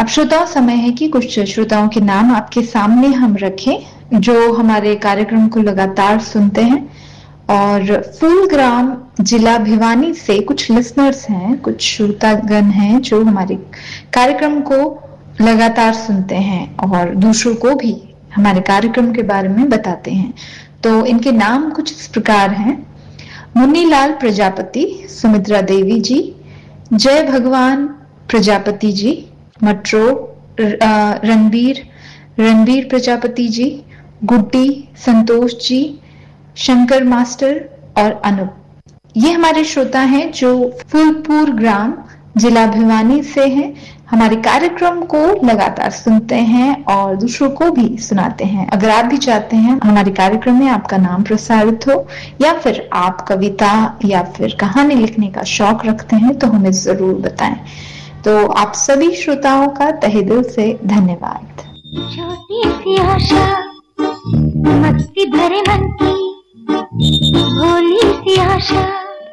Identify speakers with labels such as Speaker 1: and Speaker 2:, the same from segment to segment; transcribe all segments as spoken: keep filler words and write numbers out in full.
Speaker 1: श्रोताओं, समय है कि कुछ श्रोताओं के नाम आपके सामने हम रखें जो हमारे कार्यक्रम को लगातार सुनते हैं। और फूलग्राम जिला भिवानी से कुछ लिसनर्स हैं, कुछ श्रोतागण हैं जो हमारे कार्यक्रम को लगातार सुनते हैं और दूसरों को भी हमारे कार्यक्रम के बारे में बताते हैं। तो इनके नाम कुछ इस प्रकार हैं: मुन्नीलाल प्रजापति, सुमित्रा देवी जी, जय भगवान प्रजापति जी, मट्रो रणबीर रणबीर प्रजापति जी, गुड्डी संतोष जी, शंकर मास्टर और अनूप। ये हमारे श्रोता हैं जो फूलपुर ग्राम जिला भिवानी से हैं, हमारे कार्यक्रम को लगातार सुनते हैं और दूसरों को भी सुनाते हैं। अगर आप भी चाहते हैं हमारे कार्यक्रम में आपका नाम प्रसारित हो या फिर आप कविता या फिर कहानी लिखने का शौक रखते हैं तो हमें जरूर बताएं। तो आप सभी श्रोताओं का तहे दिल से धन्यवाद।
Speaker 2: छोटी सी आशा, मस्ती भरे मन की भोली सी आशा।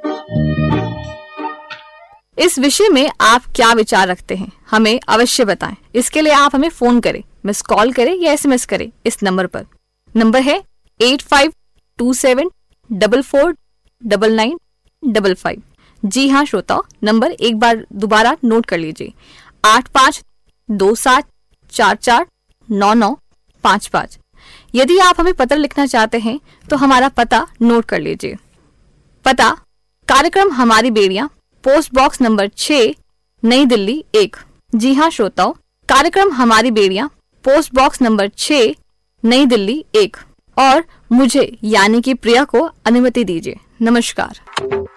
Speaker 3: इस विषय में आप क्या विचार रखते हैं, हमें अवश्य बताएं। इसके लिए आप हमें फोन करें, मिस कॉल करें या एसएमएस करें इस नंबर पर। नंबर है eight five to seven double four double nine double five. जी हाँ श्रोताओ, नंबर एक बार दोबारा नोट कर लीजिए, आठ पाँच दो सात चार चार नौ नौ पाँच पाँच। यदि आप हमें पत्र लिखना चाहते हैं तो हमारा पता नोट कर लीजिए। पता: कार्यक्रम हमारी बेड़ियां, पोस्ट बॉक्स नंबर छह, नई दिल्ली एक। जी हाँ श्रोताओं, कार्यक्रम हमारी बेड़ियां, पोस्ट बॉक्स नंबर छह, नई दिल्ली एक। और मुझे यानी कि प्रिया को अनुमति दीजिए। नमस्कार।